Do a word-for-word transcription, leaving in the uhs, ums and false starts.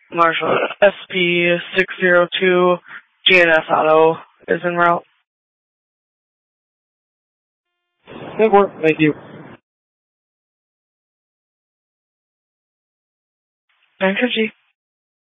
Marshall, S P six zero two G N S Auto is en route. Good work, thank you. nine fifty.